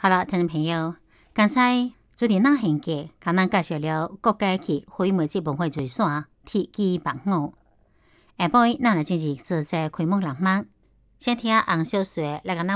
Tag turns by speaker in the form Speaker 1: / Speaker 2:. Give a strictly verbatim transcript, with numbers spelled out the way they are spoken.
Speaker 1: 好了，听众朋友，刚才主持人贤家甲咱介绍了国家级非物质文化遗产铁基房屋。下晡咱来进行做这开幕浪漫，请听洪小雪来甲咱